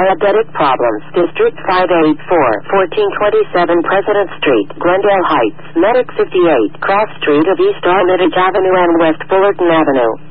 diabetic problems. District 584, 1427 President Street, Glendale Heights, Medic 58, Cross Street of East Armitage Avenue and West Fullerton Avenue.